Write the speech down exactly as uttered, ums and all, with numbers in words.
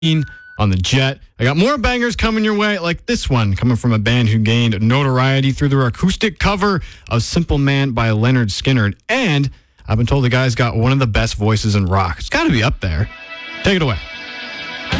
on the Jet. I got more bangers coming your way, like this one, coming from a band who gained notoriety through their acoustic cover of Simple Man by Leonard Skinner. And I've been told the guy's got one of the best voices in rock. It's got to be up there. Take it away.